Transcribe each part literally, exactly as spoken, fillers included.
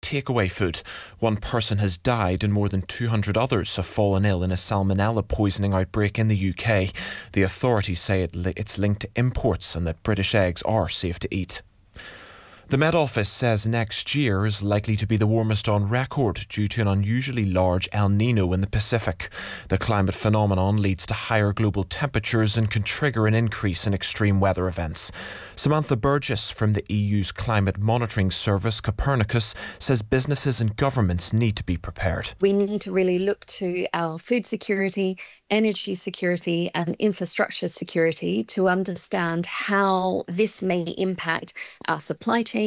takeaway food. One person has died and more than two hundred others have fallen ill in a salmonella poisoning outbreak in the U K. The authorities say it li- it's linked to imports and that British eggs are safe to eat. The Met Office says next year is likely to be the warmest on record due to an unusually large El Nino in the Pacific. The climate phenomenon leads to higher global temperatures and can trigger an increase in extreme weather events. Samantha Burgess from the E U's climate monitoring service Copernicus says businesses and governments need to be prepared. We need to really look to our food security, energy security and infrastructure security to understand how this may impact our supply chains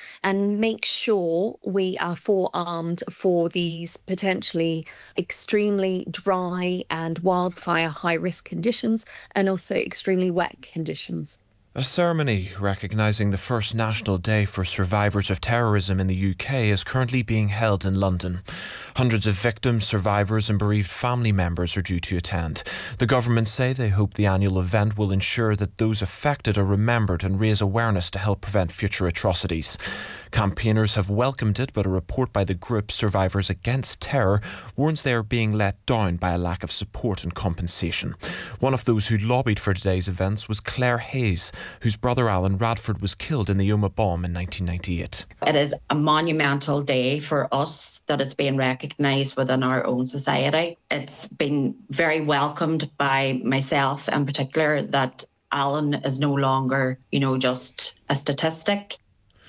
and make sure we are forearmed for these potentially extremely dry and wildfire high-risk conditions and also extremely wet conditions. A ceremony recognising the first National Day for Survivors of Terrorism in the U K is currently being held in London. Hundreds of victims, survivors and bereaved family members are due to attend. The government say they hope the annual event will ensure that those affected are remembered and raise awareness to help prevent future atrocities. Campaigners have welcomed it, but a report by the group Survivors Against Terror warns they are being let down by a lack of support and compensation. One of those who lobbied for today's events was Claire Hayes, whose brother Alan Radford was killed in the Omagh bomb in nineteen ninety-eight. It is a monumental day for us that it's being recognised within our own society. It's been very welcomed by myself in particular that Alan is no longer, you know, just a statistic.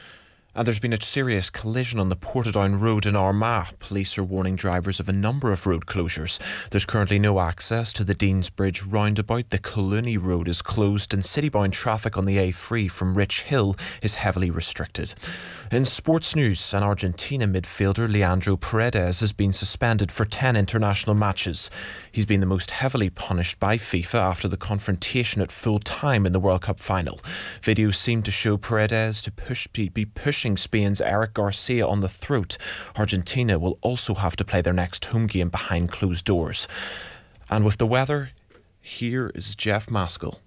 And there's been a serious collision on the Portadown Road in Armagh. Police are warning drivers of a number of road closures. There's currently no access to the Deansbridge roundabout. The Collooney Road is closed and city-bound traffic on the A three from Rich Hill is heavily restricted. In sports news, an Argentina midfielder, Leandro Paredes, has been suspended for ten international matches. He's been the most heavily punished by FIFA after the confrontation at full time in the World Cup final. Videos seem to show Paredes to push, be pushing Spain's Eric Garcia on the throat. Argentina will also have to play their next home game behind closed doors. And with the weather, here is Jeff Maskell.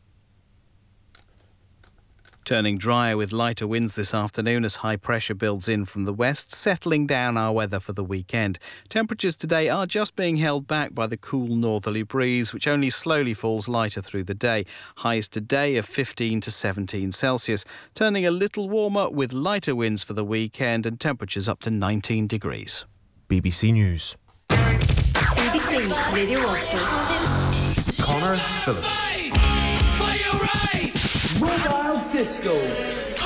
Turning drier with lighter winds this afternoon as high pressure builds in from the west, settling down our weather for the weekend. Temperatures today are just being held back by the cool northerly breeze, which only slowly falls lighter through the day. Highs today of fifteen to seventeen Celsius, turning a little warmer with lighter winds for the weekend and temperatures up to nineteen degrees. B B C News. B B C Radio Ulster. Connor Phillips. Mobile Disco.